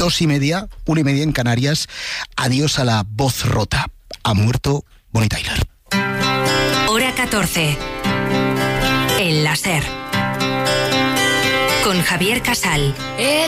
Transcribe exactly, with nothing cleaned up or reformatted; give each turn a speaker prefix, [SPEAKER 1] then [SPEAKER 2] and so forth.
[SPEAKER 1] dos y media, una y media en Canarias. Adiós a la voz rota. Ha muerto Bonnie Tyler.
[SPEAKER 2] Hora catorce. El láser. Con Javier Casal.